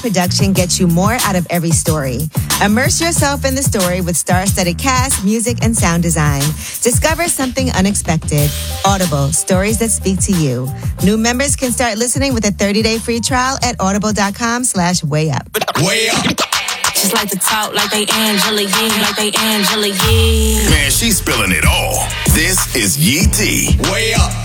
production gets you more out of every story. Immerse yourself in the story with star-studded cast, music, and sound design. Discover something unexpected. Audible, stories that speak to you. New members can start listening with a 30-day free trial at audible.com/wayup. Way up. Just like to talk like they Angela Yee, like they Angela Yee. Man, she's spilling it all. This is Yee T. Way up.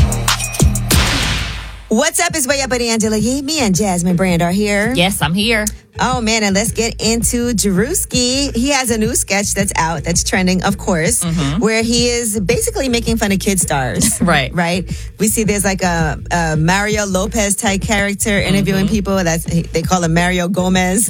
What's up? It's Way Up with Angela Yee. Me and Jasmine Brand are here. Yes, I'm here. Oh, man, and let's get into Drewski. He has a new sketch that's out, that's trending, of course, where he is basically making fun of kid stars. Right. Right? We see there's like a Mario Lopez type character interviewing people. They call him Mario Gomez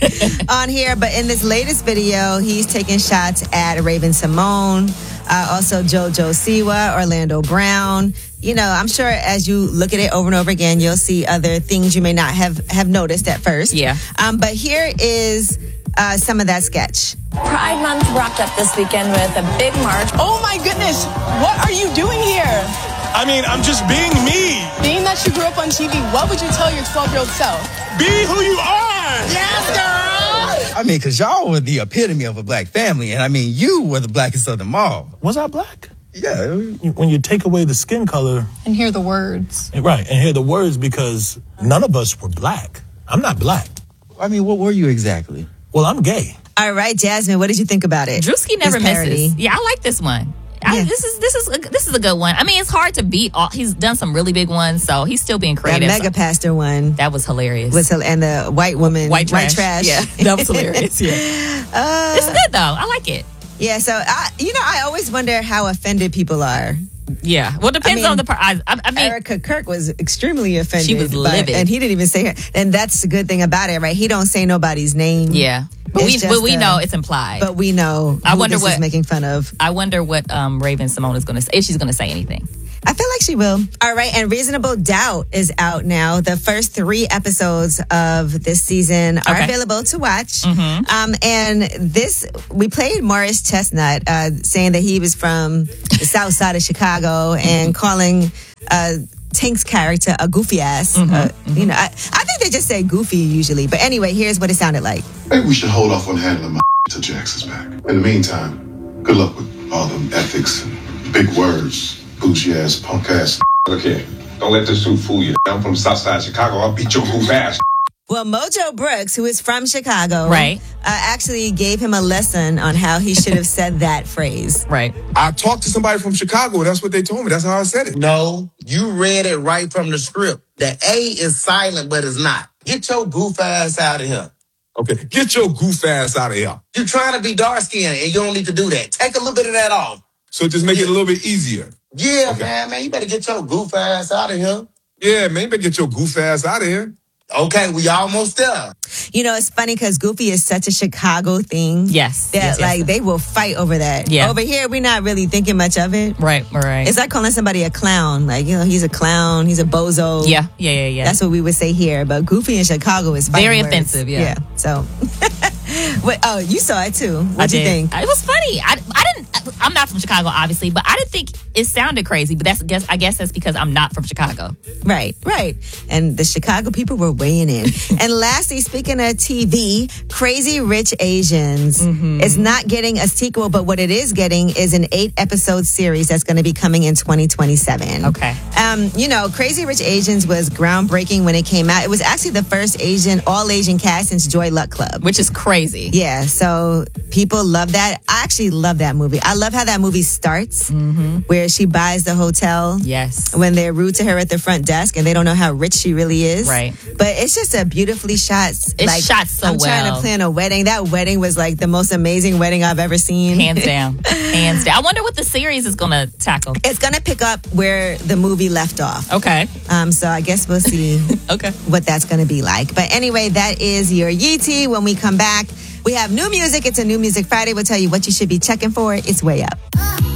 on here. But in this latest video, he's taking shots at Raven Simone, also JoJo Siwa, Orlando Brown. You know, I'm sure as you look at it over and over again, you'll see other things you may not have noticed at first. Yeah. But here is some of that sketch. Pride Month wrapped up this weekend with a big march. Oh my goodness, what are you doing here? I mean, I'm just being me. Being that you grew up on TV, what would you tell your 12-year-old self? Be who you are. Yes, girl! I mean, because y'all were the epitome of a black family, and I mean, you were the blackest of them all. Was I black? Yeah. When you take away the skin color. And hear the words. Right, and hear the words, because none of us were black. I'm not black. I mean, what were you exactly? Well, I'm gay. All right, Jasmine, what did you think about it? Drewski never This parody. misses. Yeah, I like this one. Yeah. This is a good one. I mean, it's hard to beat. He's done some really big ones, so he's still being That creative. Mega Pastor one. That was hilarious. And the white woman. White trash. Yeah, that was hilarious. Yeah, it's good though. I like it. Yeah, so, I always wonder how offended people are. Yeah, well, it depends on the part. I mean, Erica Kirk was extremely offended. She was livid. And he didn't even say her. And that's the good thing about it, right? He don't say nobody's name. yeah, but we know it's implied. But we know I wonder this what is making fun of. I wonder what Raven Simone is going to say, if she's going to say anything. I feel like she will. All right, and Reasonable Doubt is out now. The first 3 episodes of this season are available to watch. And we played Morris Chestnut saying that he was from the south side of Chicago and calling Tank's character a goofy ass. I think they just say goofy usually. But anyway, here's what it sounded like. Maybe we should hold off on handling my till Jax is back. In the meantime, good luck with all them ethics and big words. Bougie ass, punk ass. Look here, don't let this suit fool you. I'm from Southside Chicago. I'll beat your goof ass. Well, Mojo Brooks, who is from Chicago, right, actually gave him a lesson on how he should have said that phrase. Right. I talked to somebody from Chicago. That's what they told me. That's how I said it. No, you read it right from the script. The A is silent, but it's not. Get your goof ass out of here. Okay, get your goof ass out of here. You're trying to be dark-skinned, and you don't need to do that. Take a little bit of that off. So just make it a little bit easier. Yeah, okay. man, you better get your goof ass out of here. Yeah, man, you better get your goof ass out of here. Okay, we almost there. You know, it's funny because Goofy is such a Chicago thing. Yes. That, they will fight over that. Yeah. Over here, we're not really thinking much of it. Right. It's like calling somebody a clown. Like, he's a clown, he's a bozo. Yeah. That's what we would say here. But Goofy in Chicago is very words. offensive, yeah. So, you saw it too. What'd you think? It was funny. I'm not from Chicago, obviously, but I didn't think it sounded crazy. But I guess that's because I'm not from Chicago. Right. And the Chicago people were weighing in. And lastly, speaking of TV, Crazy Rich Asians is not getting a sequel, but what it is getting is an 8-episode series that's going to be coming in 2027. Okay. Crazy Rich Asians was groundbreaking when it came out. It was actually the first all Asian cast since Joy Luck Club. Which is crazy. Yeah, so people love that. I actually love that movie. I love how that movie starts, where she buys the hotel. Yes. When they're rude to her at the front desk and they don't know how rich she really is. Right. But it's just a beautifully shot. It's shot so well. I'm trying to plan a wedding. That wedding was like the most amazing wedding I've ever seen. Hands down. I wonder what the series is going to tackle. It's going to pick up where the movie left off. Okay. So I guess we'll see what that's going to be like. But anyway, that is your Yee T. When we come back, we have new music. It's a New Music Friday. We'll tell you what you should be checking for. It's Way Up.